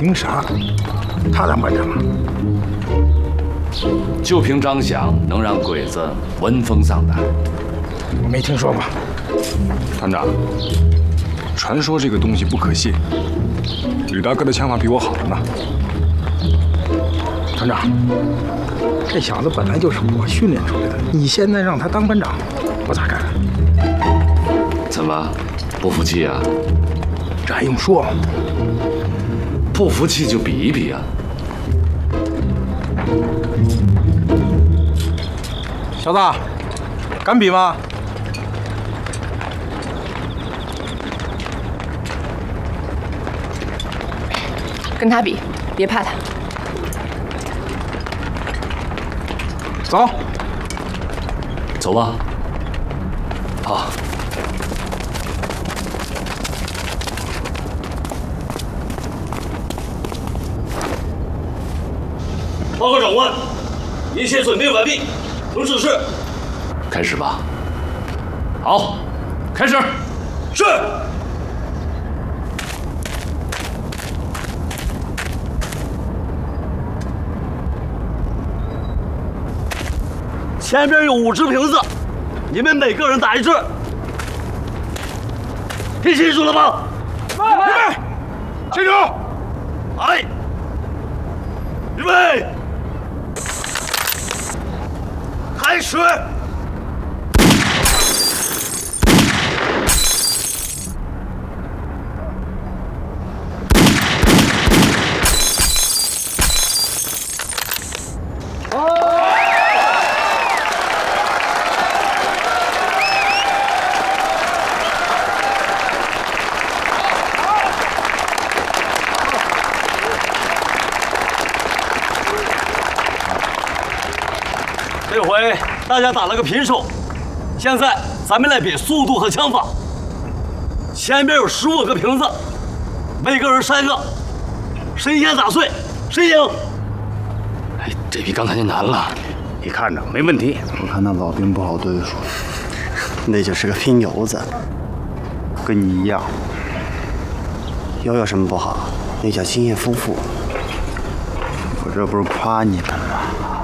凭啥？他当班长啊？ 就凭张响能让鬼子闻风丧胆？ 我没听说过。 团长，传说这个东西不可信。吕大哥的枪法比我好着呢。 团长，这小子本来就是我训练出来的，你现在让他当班长，我咋干？ 怎么，不服气啊？ 这还用说吗？ 不服气就比一比啊！ 小子，敢比吗？ 跟他比，别怕他。 走， 走吧。好。 报告长官，一切准备完毕，能指示。 开始吧。好，开始。 是。前边有5只瓶子，你们每个人打1只。听清楚了吗？ 预备，清楚。 来，预备，开始。这回大家打了个平手，现在咱们来比速度和枪法。前边有15个瓶子，每个人3个，谁先打碎谁赢。 哎，这比刚才就难了。 你看着没问题。 我看那老兵不好对付，那就是个拼油子，跟你一样。油有什么不好？那叫经验丰富。我这不是夸你们吗？